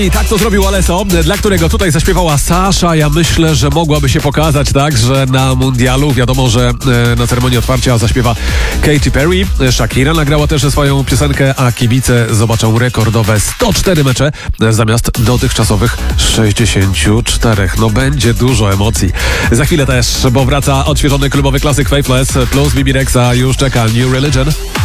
I tak to zrobił Alesso, dla którego tutaj zaśpiewała Sasha. Ja myślę, że mogłaby się pokazać także na mundialu. Wiadomo, że na ceremonii otwarcia zaśpiewa Katy Perry. Shakira nagrała też swoją piosenkę, a kibice zobaczą rekordowe 104 mecze zamiast dotychczasowych 64. No będzie dużo emocji. Za chwilę też, bo wraca odświeżony klubowy klasyk Faithless plus BB Rexa. Już czeka New Religion.